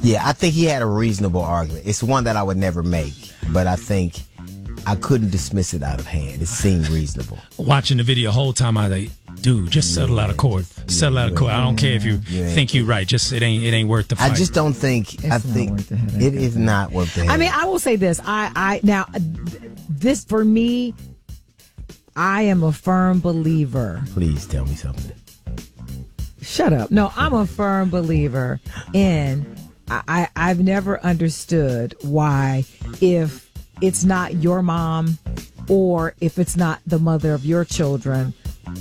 Yeah, I think he had a reasonable argument. It's one that I would never make, but I think I couldn't dismiss it out of hand. It seemed reasonable. Watching the video the whole time, I was like, dude, just settle out of court. Settle out of court. I don't care if you think you're right. Just it ain't worth the fight. I just don't think. It is not worth the headache. I mean, I will say this. Now, this for me, I am a firm believer. Please tell me something. Shut up. No, I'm a firm believer in. I've never understood why, if it's not your mom or if it's not the mother of your children,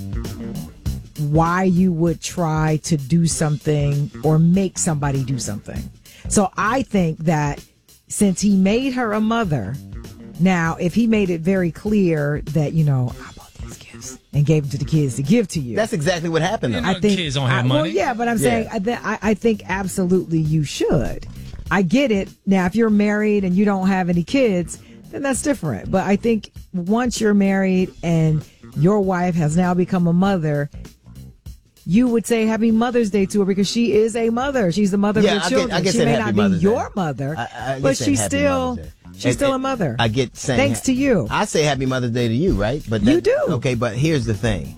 why you would try to do something or make somebody do something. So I think that since he made her a mother, now if he made it very clear that, I bought these gifts and gave them to the kids to give to you. That's exactly what happened. I think kids don't have money. Well, yeah, but I'm saying I think absolutely you should. I get it. Now, if you're married and you don't have any kids, then that's different. But I think once you're married and your wife has now become a mother, you would say Happy Mother's Day to her because she is a mother. She's the mother of your children. I guess she may not be your mother, but she's still a mother. I get saying thanks to you. I say Happy Mother's Day to you, right? But you do. Okay, but here's the thing.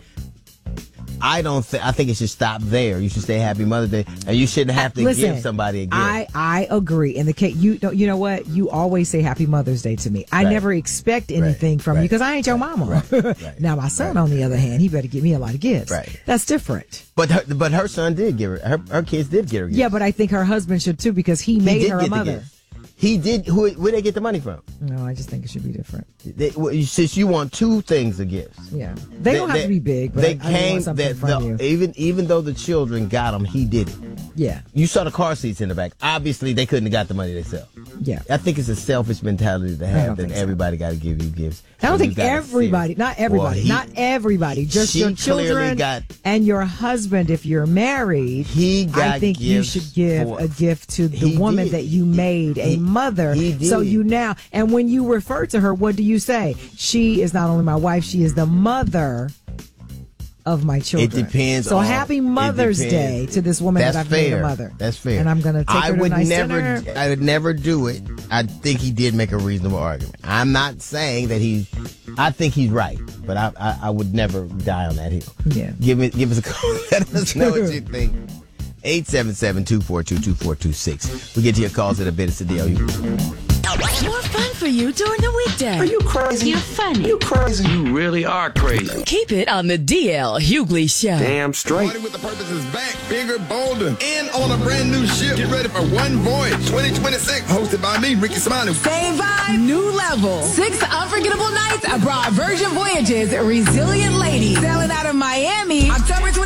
I think it should stop there. You should say Happy Mother's Day, and you shouldn't have to give somebody a gift. I agree. In the case, you know what? You always say Happy Mother's Day to me. I never expect anything from you because I ain't your mama. Now my son, on the other hand, he better give me a lot of gifts. Right. That's different. But her son did give her. Her kids did get her gifts. Yeah, but I think her husband should too because he made her a mother. He did. Where they get the money from? No, I just think it should be different. Since you want two things of gifts. Yeah, they don't have to be big. But they came. Even though the children got them, he did it. Yeah. You saw the car seats in the back. Obviously, they couldn't have got the money themselves. Yeah. I think it's a selfish mentality to have that everybody got to give you gifts. I don't think everybody, not everybody, just your children and your husband. If you're married, I think you should give a gift to the woman that you made a mother. So you now, and when you refer to her, what do you say? She is not only my wife, she is the mother of my children. It depends. So Happy Mother's Day to this woman that I've made a mother. That's fair. And I'm going to take her to a nice dinner. I would never do it. I think he did make a reasonable argument. I'm not saying that I think he's right, but I would never die on that hill. Yeah. Give us a call. Let us know what you think. 877-242-2426. We'll get to your calls in a bit. It's the deal. More fun for you during the weekday. Are you crazy? You're funny. You crazy. You really are crazy. Keep it on the DL Hughley Show. Damn straight. Party with the Purpose is back, bigger, bolder, and on a brand new ship. Get ready for One Voyage 2026, hosted by me, Ricky Smiley. Same vibe, new level. 6 unforgettable nights aboard Virgin Voyages, Resilient Lady. Sailing out of Miami, October 20th.